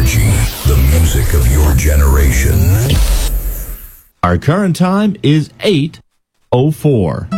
Energy, the music of your generation. Our current time is 8:04.